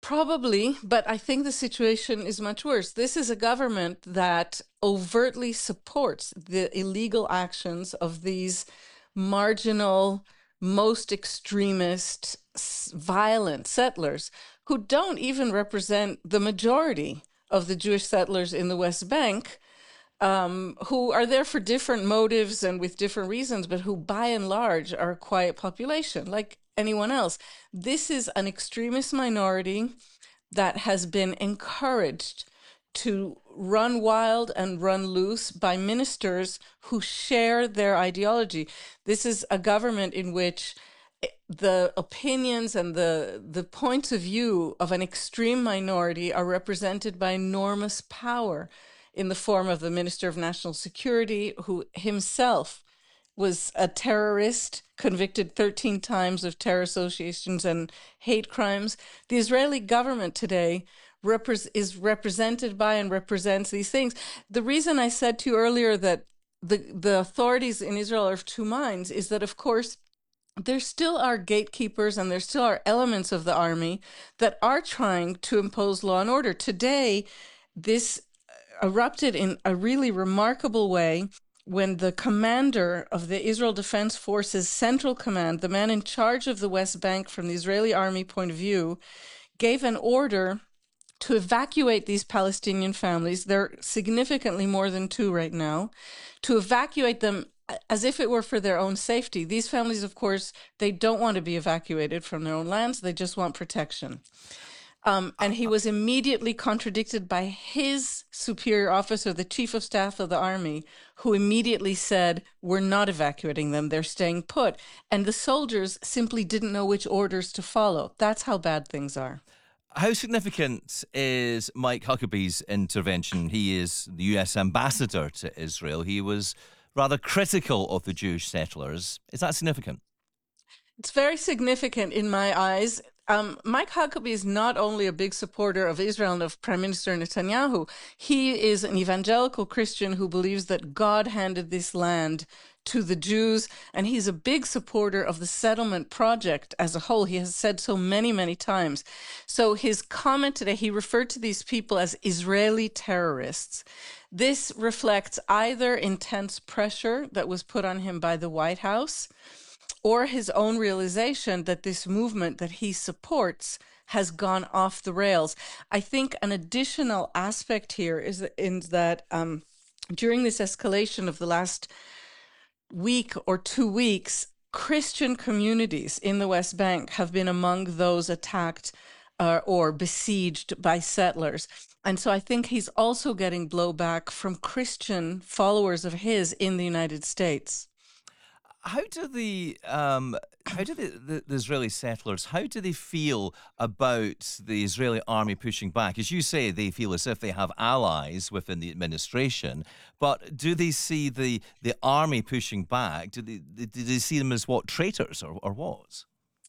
Probably, but I think the situation is much worse. This is a government that overtly supports the illegal actions of these marginal, most extremist, violent settlers who don't even represent the majority of the Jewish settlers in the West Bank, who are there for different motives and with different reasons, but who by and large are a quiet population like anyone else. This is an extremist minority that has been encouraged to run wild and run loose by ministers who share their ideology. This is a government in which the opinions and the points of view of an extreme minority are represented by enormous power in the form of the Minister of National Security, who himself was a terrorist, convicted 13 times of terror associations and hate crimes. The Israeli government today is represented by and represents these things. The reason I said to you earlier that the authorities in Israel are of two minds is that, of course, there still are gatekeepers and there still are elements of the army that are trying to impose law and order. Today, this erupted in a really remarkable way when the commander of the Israel Defense Forces Central Command, the man in charge of the West Bank from the Israeli army point of view, gave an order to evacuate these Palestinian families. There are significantly more than two right now, to evacuate them as if it were for their own safety. These families, of course, they don't want to be evacuated from their own lands. They just want protection. And he was immediately contradicted by his superior officer, the chief of staff of the army, who immediately said, we're not evacuating them, they're staying put. And the soldiers simply didn't know which orders to follow. That's how bad things are. How significant is Mike Huckabee's intervention? He is the US ambassador to Israel. He was rather critical of the Jewish settlers. Is that significant? It's very significant in my eyes. Mike Huckabee is not only a big supporter of Israel and of Prime Minister Netanyahu, he is an evangelical Christian who believes that God handed this land to the Jews, and he's a big supporter of the settlement project as a whole. He has said so many, many times. So his comment today, he referred to these people as Israeli terrorists. This reflects either intense pressure that was put on him by the White House, or his own realization that this movement that he supports has gone off the rails. I think an additional aspect here is that during this escalation of the last week or 2 weeks, Christian communities in the West Bank have been among those attacked or besieged by settlers. And so I think he's also getting blowback from Christian followers of his in the United States. How do the Israeli settlers, how do they feel about the Israeli army pushing back? As you say, they feel as if they have allies within the administration, but do they see the army pushing back? Do they see them as what, traitors or what?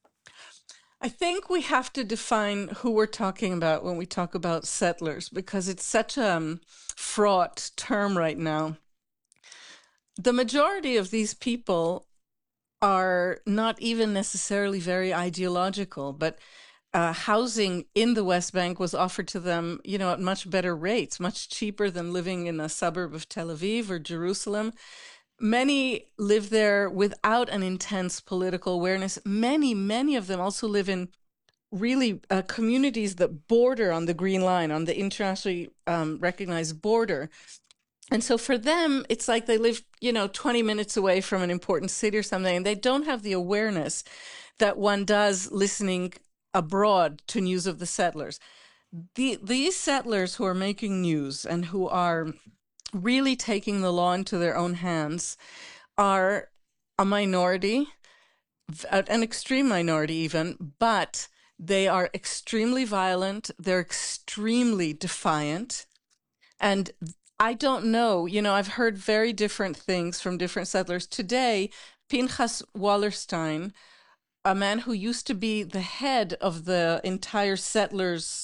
I think we have to define who we're talking about when we talk about settlers, because it's such a fraught term right now. The majority of these people are not even necessarily very ideological, but housing in the West Bank was offered to them, at much better rates, much cheaper than living in a suburb of Tel Aviv or Jerusalem. Many live there without an intense political awareness. Many of them also live in really communities that border on the Green Line, on the internationally recognized border. And so for them, it's like they live, 20 minutes away from an important city or something, and they don't have the awareness that one does listening abroad to news of the settlers. These settlers who are making news and who are really taking the law into their own hands are a minority, an extreme minority even, but they are extremely violent, they're extremely defiant, and I don't know. I've heard very different things from different settlers. Today, Pinchas Wallerstein, a man who used to be the head of the entire settlers,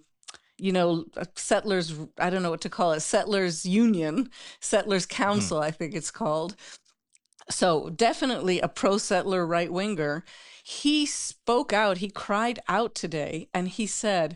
settlers, I don't know what to call it, settlers union, settlers council, I think it's called. So definitely a pro-settler right-winger. He spoke out, he cried out today, and he said,